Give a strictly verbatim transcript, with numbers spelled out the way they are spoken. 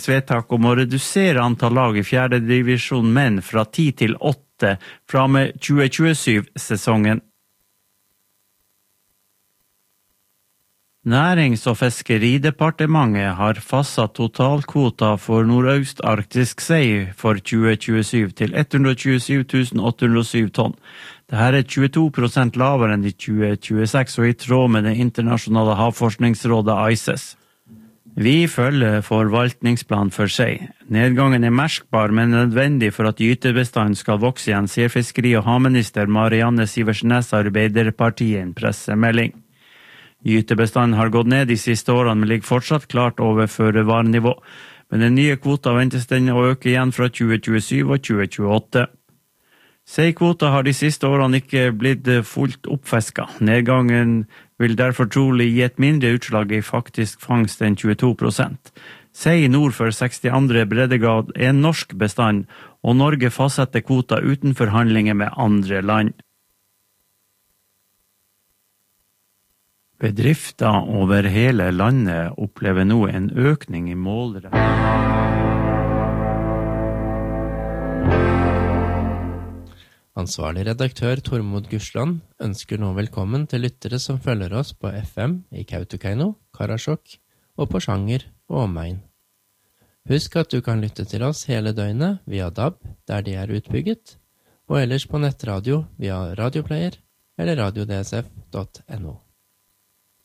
vedtak om å redusere antall lag i fjerde divisjon menn fra ti til åtte fra med tjue tjuesju-sesongen. Nærings- og fiskeridepartementet har fastsatt totalkvota for nordøst-arktisk sei for tjue tjuesju til ett hundre tjuesju tusen åtte hundre og syv tonn. Dette er tjueto prosent lavere enn i tjue tjueseks og i tråd med det internasjonale havforskningsrådet I C E S. Vi følger forvaltningsplan for sei. Nedgangen er merkbar, men nødvendig for at gytebestanden skal vokse igjen, sier fiskeri- og havminister Marianne Sivertsen Arbeiderpartiet i en pressemelding. Gytebestanden har gått ned de siste årene, men ligger fortsatt klart over føre-var-nivå. Men den nye kvota ventes den å øke igjen fra tjue tjuesju og tjue tjueåtte. Seikvota har de siste årene ikke blitt fullt oppfisket. Nedgangen vil derfor trolig gi et mindre utslag i faktisk fangst enn tjueto prosent. Sei nord for sekstiandre breddegrad er en norsk bestand, og Norge fastsetter kvota uten forhandlinger med andre land. Bedrifter over hele landet opplever nå en økning i målere. Ansvarlig redaktør Tormod Gursland ønsker nå velkommen til lyttere som følger oss på F M i Kautokeino, Karasjok og på Sjanger og omegn. Husk at du kan lytte til oss hele døgnet via D A B, der de er utbygget, og ellers på nettradio via radioplayer eller radio d s f punktum n o.